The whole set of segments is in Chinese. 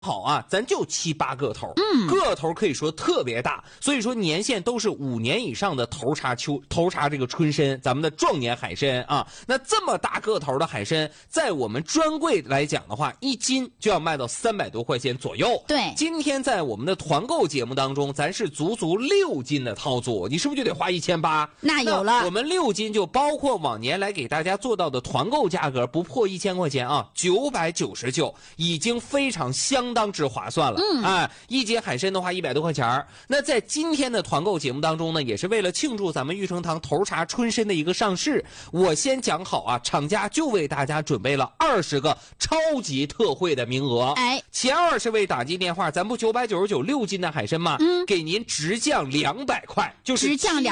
好啊，咱就7、8个头，个头可以说特别大，所以说年限都是5年以上的头茬这个春参，咱们的壮年海参啊。那这么大个头的海参，在我们专柜来讲的话，1斤就要卖到300多块钱左右。 对， 今天在我们的团购节目当中，咱是足足6斤的套组，你是不是就得花1800？ 那有了， 我们6斤就包括往年来给大家做到的团购价格，不破1000块钱啊，999，已经非常相当之划算了。1斤海参的话100多块钱。那在今天的团购节目当中呢，也是为了庆祝咱们玉成堂头茬春参的一个上市，我先讲好啊，厂家就为大家准备了20个超级特惠的名额。前20位打进电话，咱不999 6斤的海参吗？给您直降200块，就是直降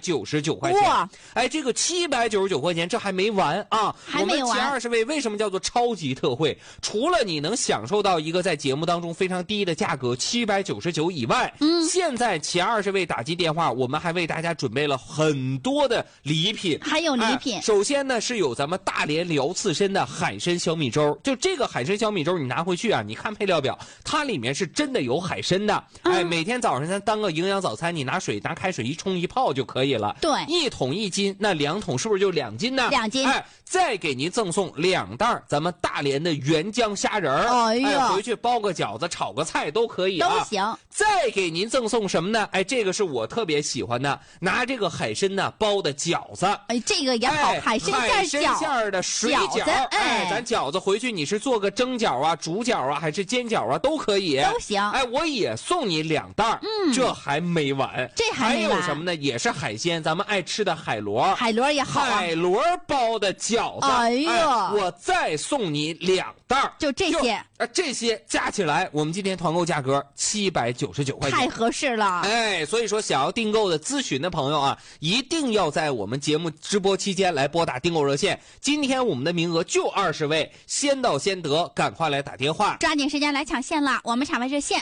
799块钱。哇，这个799块钱这还没完啊！ 还没完。 我们前20位为什么叫做超级特惠？除了你能享受到一个在节目当中非常低的价格799以外，现在前20位打进电话，我们还为大家准备了很多的礼品， 还有礼品。 首先呢是有咱们大连辽刺参的海参小米粥，就这个海参小米粥你拿回去啊，你看配料表，它里面是真的有海参的。每天早上咱当个营养早餐，你拿开水一冲一泡就可以了。 对 ，1桶1斤，那2桶是不是就2斤呢 ？2斤。 再给您赠送2袋咱们大连的原浆虾仁儿，回去包个饺子、炒个菜都可以啊， 都行。 再给您赠送什么呢？这个是我特别喜欢的，拿这个海参呢包的饺子， 这个也好，海参馅的水饺，咱饺子回去你是做个蒸饺啊、煮饺啊，还是煎饺啊，都可以， 都行。 我也送你2袋，这还没完， 这还没完。 还有什么呢？也是海鲜，咱们爱吃的海螺， 海螺也好， 海螺包的饺子，我再送你2袋， 就这些， 这些加起来，我们今天团购价格799块钱， 太合适了。 所以说想要订购的、咨询的朋友啊，一定要在我们节目直播期间来拨打订购热线。今天我们的名额就20位，先到先得，赶快来打电话， 抓紧时间来抢线了。我们场外热线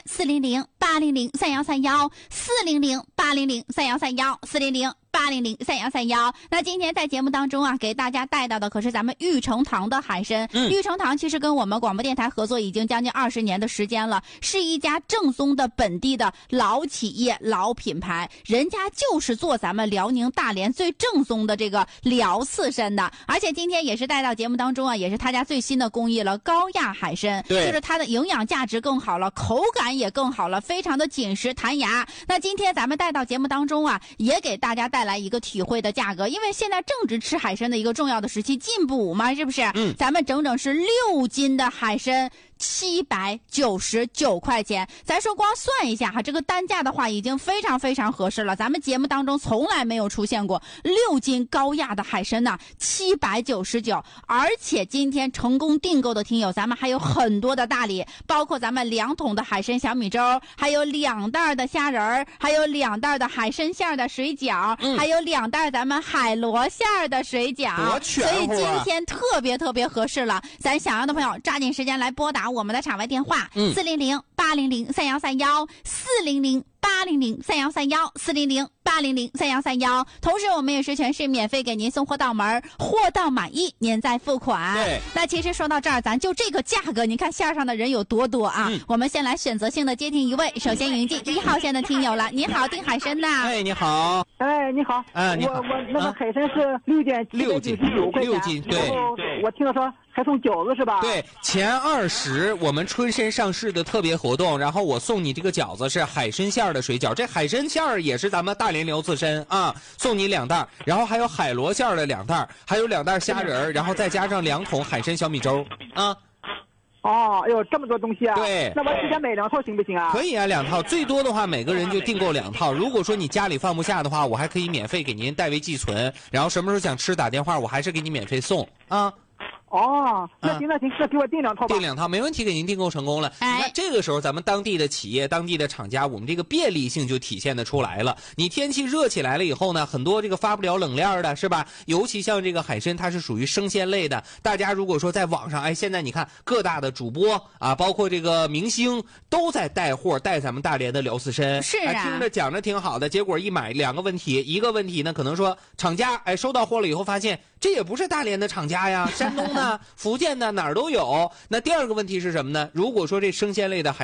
400-800-3131，400-800-3131，400-800-3131。那今天在节目当中啊，给大家带到的可是咱们玉成堂的海参。玉成堂其实跟我们广播电台合作已经将近20年的时间了，是一家正宗的本地的老企业、老品牌，人家就是做咱们辽宁大连最正宗的这个辽刺参的。而且今天也是带到节目当中啊，也是他家最新的工艺了，高压海参，就是它的营养价值更好了，口感也更好了，非常的紧实弹牙。那今天咱们带到节目当中啊，也给大家带来一个体会的价格，因为现在正值吃海参的一个重要的时期，进补嘛，是不是？咱们整整是6斤的海参，799块钱。咱说光算一下哈，这个单价的话已经非常非常合适了。咱们节目当中从来没有出现过6斤高压的海参呢，799。而且今天成功订购的听友，咱们还有很多的大礼，包括咱们2桶的海参小米粥，还有2袋的虾仁儿，还有2袋的海参馅的水饺，还有2袋咱们海螺馅的水饺。所以今天特别特别合适了。咱想要的朋友抓紧时间来拨打我们的场外电话400-800-3131，400-800-3131，400-800-3131。同时我们也是全市免费给您送货到门，货到满意您再付款。 对， 那其实说到这儿，咱就这个价格，你看线上的人有多多啊。我们先来选择性的接听一位，首先迎进1号线的听友了。你好，订海参的。 你好。 你好。 你好。 我那个海参是6斤799块钱。 6斤，对。 我听说还送饺子是吧？ 对，前20我们春参上市的特别活动，然后我送你这个饺子是海参馅的水饺，这海参馅也是咱们大连辽刺参啊，送你2袋，然后还有海螺馅的2袋，还有2袋虾仁，然后再加上2桶海参小米粥啊。 这么多东西啊！ 对， 那我提前买2套行不行啊？ 可以啊，2套，最多的话每个人就订购2套。如果说你家里放不下的话，我还可以免费给您代为寄存，然后什么时候想吃打电话，我还是给你免费送啊。 那行，那给我订2套吧。 订2套没问题，给您订购成功了。那这个时候咱们当地的企业、当地的厂家，我们这个便利性就体现得出来了。你天气热起来了以后呢，很多这个发不了冷链的是吧？尤其像这个海参，它是属于生鲜类的。大家如果说在网上，现在你看各大的主播啊，包括这个明星都在带货，带咱们大连的辽刺参。 是啊， 听着讲着挺好的，结果一买2个问题，一个问题呢，可能说厂家收到货了以后发现这也不是大连的厂家呀，山东的。 啊、福建的哪儿都有。那第二个问题是什么呢？如果说这生鲜类的海